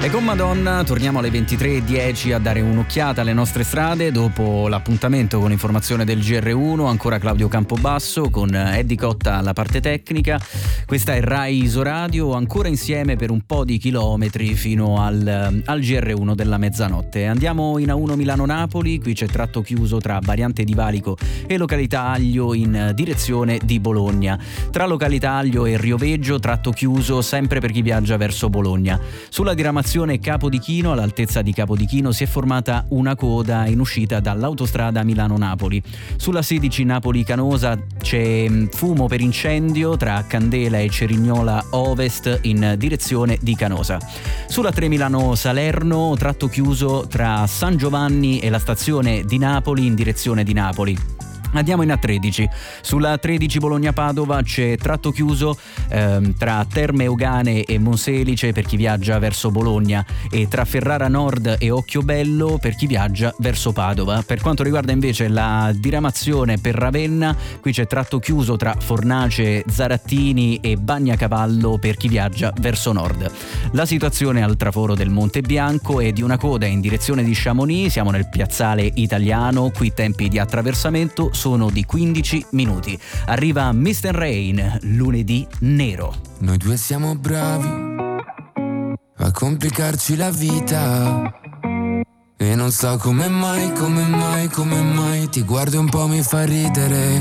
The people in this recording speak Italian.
E con Madonna torniamo alle 23:10 a dare un'occhiata alle nostre strade dopo l'appuntamento con informazione del GR1. Ancora Claudio Campobasso con Eddie Cotta alla parte tecnica. Questa è Rai Isoradio, ancora insieme per un po' di chilometri fino al GR1 della mezzanotte. Andiamo in A1 Milano-Napoli, qui c'è tratto chiuso tra Variante di Valico e località Aglio in direzione di Bologna. Tra località Aglio e Rioveggio tratto chiuso sempre per chi viaggia verso Bologna. Sulla diramazione Capodichino, all'altezza di Capodichino, si è formata una coda in uscita dall'autostrada Milano-Napoli. Sulla 16 Napoli-Canosa c'è fumo per incendio tra Candela e Cerignola Ovest in direzione di Canosa. Sulla 3 Milano-Salerno tratto chiuso tra San Giovanni e la stazione di Napoli in direzione di Napoli. Andiamo in A13. Sulla 13 Bologna-Padova c'è tratto chiuso tra Terme Eugane e Monselice per chi viaggia verso Bologna e tra Ferrara Nord e Occhiobello per chi viaggia verso Padova. Per quanto riguarda invece la diramazione per Ravenna, qui c'è tratto chiuso tra Fornace, Zarattini e Bagnacavallo per chi viaggia verso nord. La situazione al traforo del Monte Bianco è di una coda in direzione di Chamonix, siamo nel piazzale Italiano, qui tempi di attraversamento sono di 15 minuti. Arriva Mist & Rain, lunedì nero. Noi due siamo bravi a complicarci la vita e non so come mai ti guardo un po' mi fa ridere.